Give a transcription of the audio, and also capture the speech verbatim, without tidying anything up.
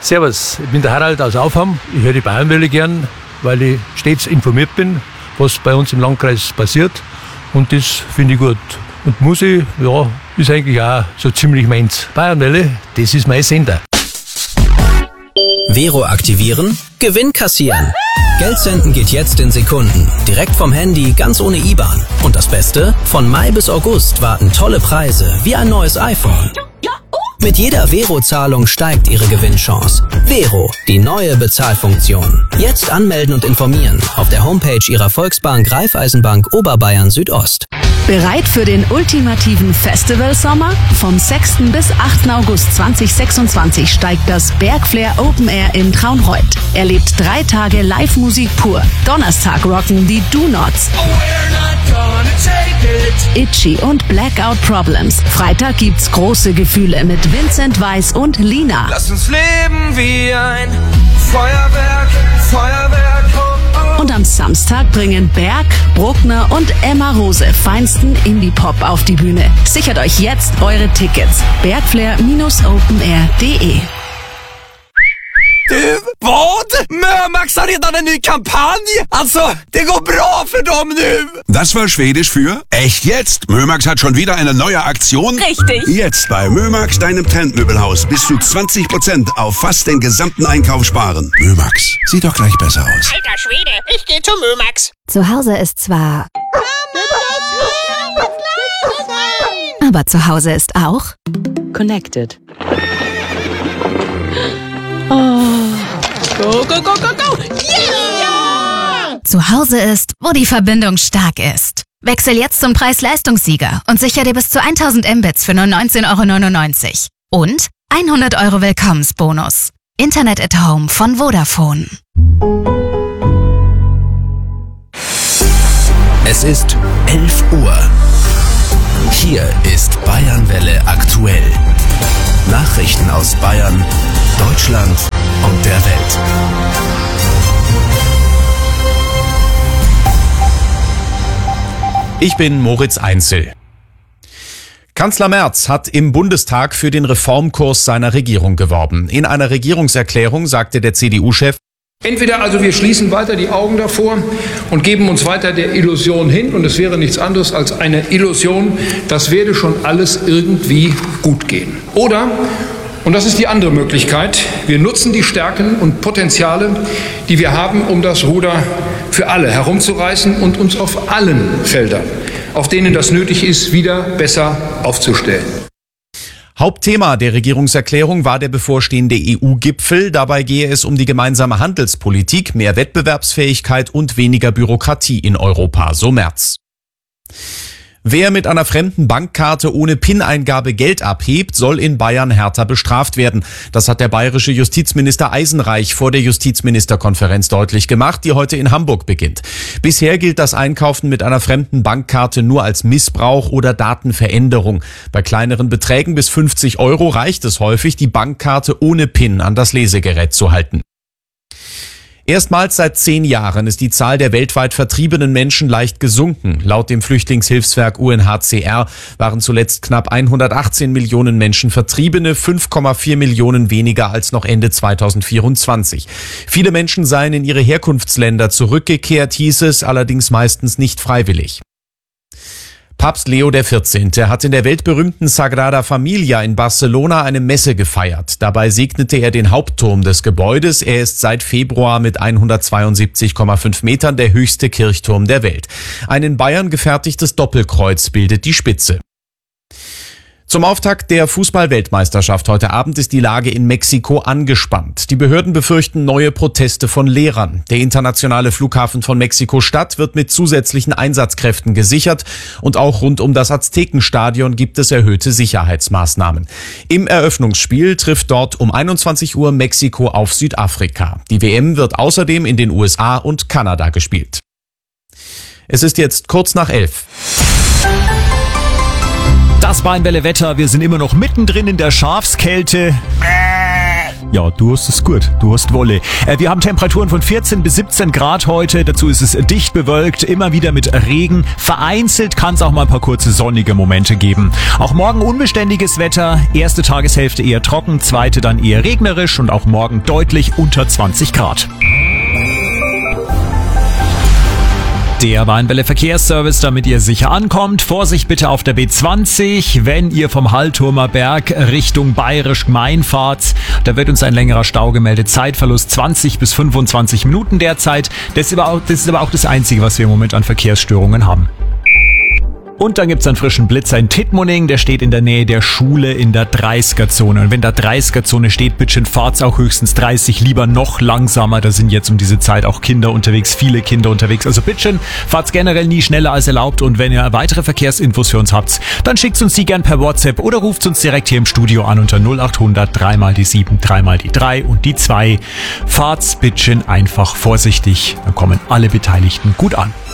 Servus, ich bin der Harald aus Aufham. Ich höre die Bayernwelle gern, weil ich stets informiert bin, was bei uns im Landkreis passiert. Und das finde ich gut. Und Musik, ja, ist eigentlich auch so ziemlich meins. Bayernwelle, das ist mein Sender. Vero aktivieren, Gewinn kassieren. Geld senden geht jetzt in Sekunden. Direkt vom Handy, ganz ohne I B A N. Und das Beste? Von Mai bis August warten tolle Preise, wie ein neues iPhone. Mit jeder Vero-Zahlung steigt Ihre Gewinnchance. Vero, die neue Bezahlfunktion. Jetzt anmelden und informieren auf der Homepage Ihrer Volksbank Raiffeisenbank Oberbayern Südost. Bereit für den ultimativen Festivalsommer? Vom sechsten bis achten August zweitausendsechsundzwanzig steigt das Bergflair Open Air in Traunreut. Erlebt drei Tage Live-Musik pur. Donnerstag rocken die Do-Nots, Itchy und Blackout Problems. Freitag gibt's große Gefühle mit Vincent Weiss und Lina. Lass uns leben wie ein Feuerwerk, Feuerwerk. Oh, oh. Und am Samstag bringen Berg, Bruckner und Emma Rose feinsten Indie-Pop auf die Bühne. Sichert euch jetzt eure Tickets. bergflair Open Air punkt de. Du, vad? Mömax har redan en ny kampanj! Alltså, det går bra för dem nu! Das war Schwedisch für echt jetzt. Mömax hat schon wieder eine neue Aktion. Richtig. Jetzt bei Mömax, deinem Trendmöbelhaus, bis zu zwanzig Prozent auf fast den gesamten Einkauf sparen. Mömax, sieht doch gleich besser aus. Alter Schwede, ich geh zu Mömax. Zu Hause ist zwar... Aber zu Hause ist auch... Connected. Oh. Go, go, go, go, go! Yeah! Zu Hause ist, wo die Verbindung stark ist. Wechsel jetzt zum Preis-Leistungssieger und sicher dir bis zu tausend Mbits für nur neunzehn Euro neunundneunzig. Und hundert Euro Willkommensbonus. Internet at Home von Vodafone. Es ist elf Uhr. Hier ist Bayernwelle aktuell. Nachrichten aus Bayern, Deutschland und der Welt. Ich bin Moritz Einzel. Kanzler Merz hat im Bundestag für den Reformkurs seiner Regierung geworben. In einer Regierungserklärung sagte der C D U-Chef: Entweder also wir schließen weiter die Augen davor und geben uns weiter der Illusion hin, und es wäre nichts anderes als eine Illusion, das werde schon alles irgendwie gut gehen. Oder, und das ist die andere Möglichkeit, wir nutzen die Stärken und Potenziale, die wir haben, um das Ruder für alle herumzureißen und uns auf allen Feldern, auf denen das nötig ist, wieder besser aufzustellen. Hauptthema der Regierungserklärung war der bevorstehende E U-Gipfel. Dabei gehe es um die gemeinsame Handelspolitik, mehr Wettbewerbsfähigkeit und weniger Bürokratie in Europa, so Merz. Wer mit einer fremden Bankkarte ohne PIN-Eingabe Geld abhebt, soll in Bayern härter bestraft werden. Das hat der bayerische Justizminister Eisenreich vor der Justizministerkonferenz deutlich gemacht, die heute in Hamburg beginnt. Bisher gilt das Einkaufen mit einer fremden Bankkarte nur als Missbrauch oder Datenveränderung. Bei kleineren Beträgen bis fünfzig Euro reicht es häufig, die Bankkarte ohne PIN an das Lesegerät zu halten. Erstmals seit zehn Jahren ist die Zahl der weltweit vertriebenen Menschen leicht gesunken. Laut dem Flüchtlingshilfswerk U N H C R waren zuletzt knapp hundertachtzehn Millionen Menschen Vertriebene, fünf Komma vier Millionen weniger als noch Ende zweitausendvierundzwanzig. Viele Menschen seien in ihre Herkunftsländer zurückgekehrt, hieß es, allerdings meistens nicht freiwillig. Papst Leo der vierzehnte hat in der weltberühmten Sagrada Familia in Barcelona eine Messe gefeiert. Dabei segnete er den Hauptturm des Gebäudes. Er ist seit Februar mit hundertzweiundsiebzig Komma fünf Metern der höchste Kirchturm der Welt. Ein in Bayern gefertigtes Doppelkreuz bildet die Spitze. Zum Auftakt der Fußball-Weltmeisterschaft heute Abend ist die Lage in Mexiko angespannt. Die Behörden befürchten neue Proteste von Lehrern. Der internationale Flughafen von Mexiko-Stadt wird mit zusätzlichen Einsatzkräften gesichert und auch rund um das Aztekenstadion gibt es erhöhte Sicherheitsmaßnahmen. Im Eröffnungsspiel trifft dort um einundzwanzig Uhr Mexiko auf Südafrika. Die W M wird außerdem in den U S A und Kanada gespielt. Es ist jetzt kurz nach elf. Das Bayernwelle Wetter, wir sind immer noch mittendrin in der Schafskälte. Ja, du hast es gut. Du hast Wolle. Äh, wir haben Temperaturen von vierzehn bis siebzehn Grad heute. Dazu ist es dicht bewölkt, immer wieder mit Regen. Vereinzelt kann es auch mal ein paar kurze sonnige Momente geben. Auch morgen unbeständiges Wetter. Erste Tageshälfte eher trocken, zweite dann eher regnerisch und auch morgen deutlich unter zwanzig Grad. Der Weinwelle Verkehrsservice, damit ihr sicher ankommt. Vorsicht bitte auf der B zwanzig, wenn ihr vom Hallturmer Berg Richtung Bayerisch Gmein fahrt. Da wird uns ein längerer Stau gemeldet. Zeitverlust zwanzig bis fünfundzwanzig Minuten derzeit. Das ist aber auch das, ist aber auch das Einzige, was wir im Moment an Verkehrsstörungen haben. Und dann gibt's einen frischen Blitzer in Tittmoning, der steht in der Nähe der Schule in der dreißiger-Zone. Und wenn da dreißiger-Zone steht, bitte fahrt's auch höchstens dreißig, lieber noch langsamer. Da sind jetzt um diese Zeit auch Kinder unterwegs, viele Kinder unterwegs. Also bitte fahrt's generell nie schneller als erlaubt. Und wenn ihr weitere Verkehrsinfos für uns habt, dann schickt's uns die gern per WhatsApp oder ruft uns direkt hier im Studio an unter null acht hundert drei mal die sieben, drei mal die drei und die zwei. Fahrt's bitte einfach vorsichtig, dann kommen alle Beteiligten gut an.